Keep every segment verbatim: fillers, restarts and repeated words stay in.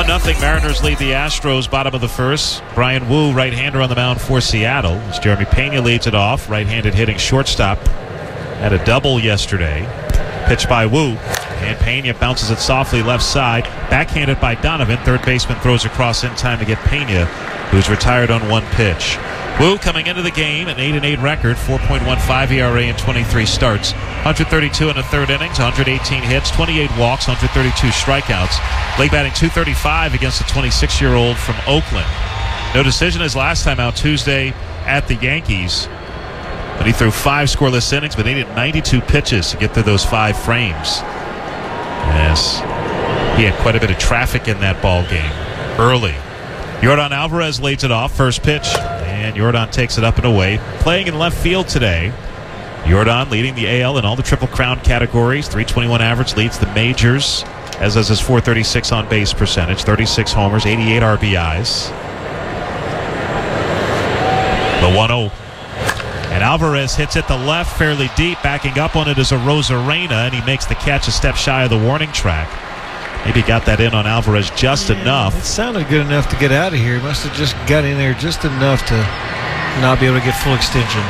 one nothing. Mariners lead the Astros, bottom of the first. Brian Wu, right-hander on the mound for Seattle. As Jeremy Pena leads it off, right-handed hitting shortstop. Had a double yesterday. Pitch by Wu. And Pena bounces it softly left side. Backhanded by Donovan. Third baseman throws across in time to get Pena, who's retired on one pitch. Wu coming into the game, an eight and eight record, four point one five E R A in twenty-three starts, one thirty-two in the third innings, one eighteen hits, twenty-eight walks, one thirty-two strikeouts. League batting two thirty-five against the twenty-six-year-old from Oakland. No decision his last time out Tuesday at the Yankees. But he threw five scoreless innings, but needed ninety-two pitches to get through those five frames. Yes, he had quite a bit of traffic in that ball game early. Yordan Alvarez leads it off, first pitch, and Yordan takes it up and away. Playing in left field today, Yordan leading the A L in all the Triple Crown categories. three twenty-one average, leads the majors, as does his four thirty-six on base percentage, thirty-six homers, eighty-eight R B Is. The one oh. And Alvarez hits it to left fairly deep. Backing up on it is a Rosarena, and he makes the catch a step shy of the warning track. Maybe got that in on Alvarez just yeah, enough. It sounded good enough to get out of here. He must have just got in there just enough to not be able to get full extension.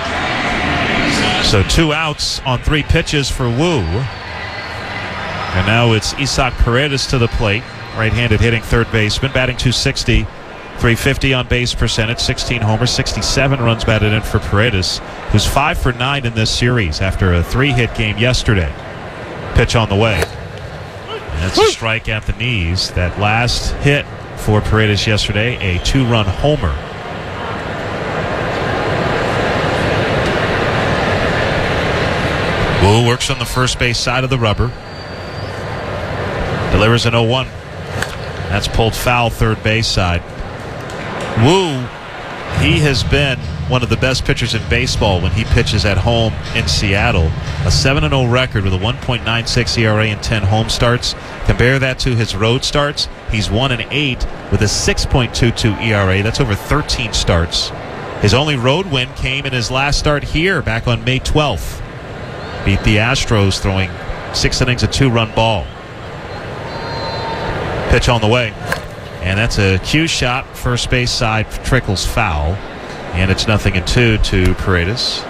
So two outs on three pitches for Wu. And now it's Isaac Paredes to the plate. Right-handed hitting third baseman, batting two sixty, three fifty on base percentage, sixteen homers, sixty-seven runs batted in for Paredes, who's five for nine in this series after a three-hit game yesterday. Pitch on the way. And it's a strike at the knees. That last hit for Paredes yesterday, a two-run homer. Wu works on the first base side of the rubber. Delivers an oh one. That's pulled foul third base side. Wu, he has been one of the best pitchers in baseball when he pitches at home in Seattle. A seven and oh record with a one point nine six E R A in ten home starts. Compare that to his road starts. He's one and eight with a six point two two E R A. That's over thirteen starts. His only road win came in his last start here back on May twelfth. Beat the Astros throwing six innings, a two-run ball. Pitch on the way. And that's a cue shot. First base side trickles foul. And it's nothing and two to Paredes.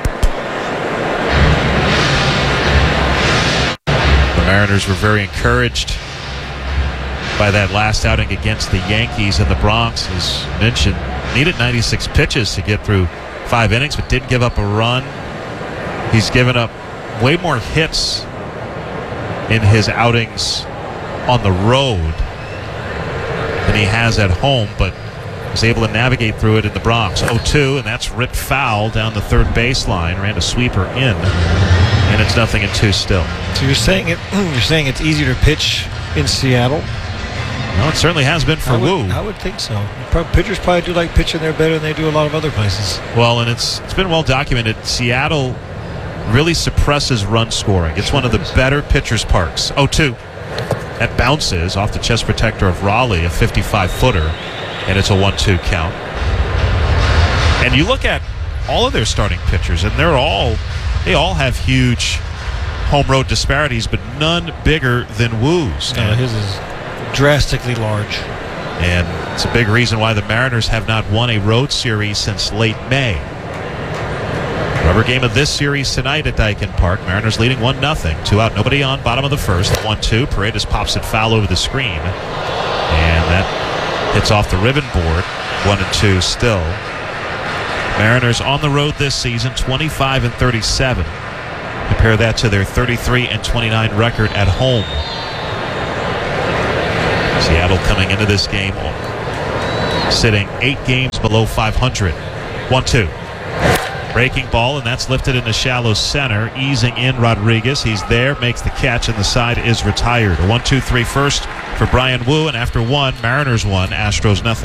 The Mariners were very encouraged by that last outing against the Yankees in the Bronx. As mentioned, needed ninety-six pitches to get through five innings, but didn't give up a run. He's given up way more hits in his outings on the road than he has at home, but was able to navigate through it in the Bronx. oh two, and that's ripped foul down the third baseline. Ran a sweeper in, and it's nothing and two still. So you're saying it? You're saying it's easier to pitch in Seattle? Well, it certainly has been for I would, Wu. I would think so. Probably, pitchers probably do like pitching there better than they do a lot of other places. Well, and it's it's been well documented. Seattle really suppresses run scoring. It's one of the better pitchers' parks. oh two. That bounces off the chest protector of Raleigh, a fifty-five footer, and it's a one two count. And you look at all of their starting pitchers, and they're all they all have huge home road disparities, but none bigger than Wu's. No, his is drastically large. And it's a big reason why the Mariners have not won a road series since late May. Rubber game of this series tonight at Daikin Park. Mariners leading one nothing. Two out, nobody on, bottom of the first. one two. Paredes pops it foul over the screen. And that hits off the ribbon board. one and two still. Mariners on the road this season, twenty-five and thirty-seven. Compare that to their thirty-three and twenty-nine record at home. Seattle coming into this game sitting eight games below five hundred. one two. Breaking ball, and that's lifted into shallow center. Easing in Rodriguez. He's there, makes the catch, and the side is retired. A one two three first for Brian Wu, and after one, Mariners one, Astros nothing.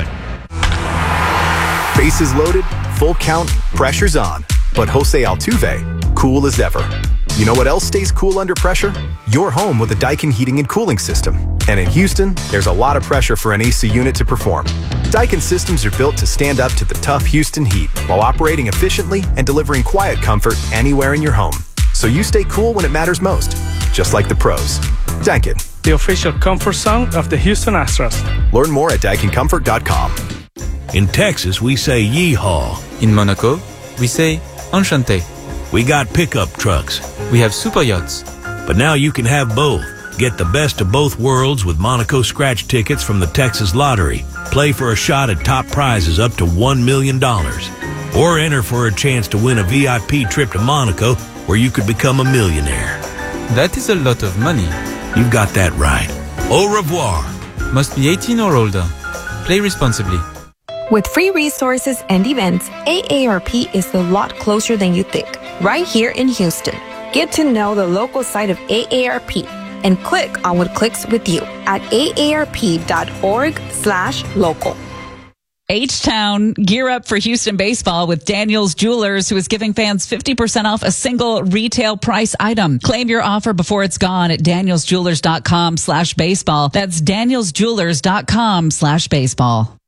Bases loaded, full count, pressure's on. But Jose Altuve, cool as ever. You know what else stays cool under pressure? Your home with a Daikin heating and cooling system. And in Houston, there's a lot of pressure for an A C unit to perform. Daikin systems are built to stand up to the tough Houston heat while operating efficiently and delivering quiet comfort anywhere in your home. So you stay cool when it matters most, just like the pros. Daikin. the official comfort song of the Houston Astros. Learn more at daikin comfort dot com. In Texas, we say yeehaw. In Monaco, we say enchanté. We got pickup trucks. We have super yachts. But now you can have both. Get the best of both worlds with Monaco scratch tickets from the Texas Lottery. Play for a shot at top prizes up to one million dollars. Or enter for a chance to win a V I P trip to Monaco where you could become a millionaire. That is a lot of money. You've got that right. Au revoir. Must be eighteen or older. Play responsibly. With free resources and events, A A R P is a lot closer than you think, right here in Houston. Get to know the local side of A A R P and click on what clicks with you at A A R P dot org slash local. H-Town, gear up for Houston baseball with Daniels Jewelers, who is giving fans fifty percent off a single retail price item. Claim your offer before it's gone at daniels jewelers dot com slash baseball. That's daniels jewelers dot com slash baseball.